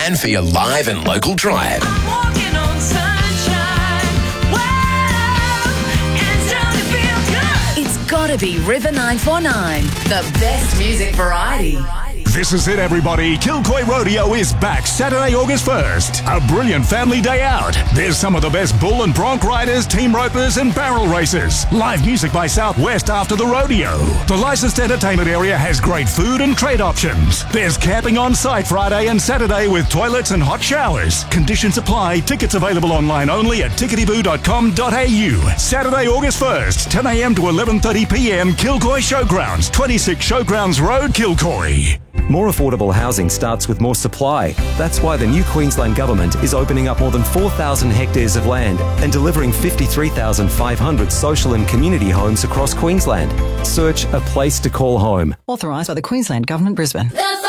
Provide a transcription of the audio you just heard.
and for your live and local drive. I'm walking on sunshine. Wow, it's time to feel good. It's gotta be River 949, the best music variety. This is it, everybody. Kilcoy Rodeo is back Saturday, August 1st. A brilliant family day out. There's some of the best bull and bronc riders, team ropers, and barrel racers. Live music by Southwest after the rodeo. The licensed entertainment area has great food and trade options. There's camping on site Friday and Saturday with toilets and hot showers. Conditions apply. Tickets available online only at ticketyboo.com.au. Saturday, August 1st, 10 a.m. to 11:30 p.m. Kilcoy Showgrounds, 26 Showgrounds Road, Kilcoy. More affordable housing starts with more supply. That's why the new Queensland Government is opening up more than 4,000 hectares of land and delivering 53,500 social and community homes across Queensland. Search a place to call home. Authorised by the Queensland Government, Brisbane.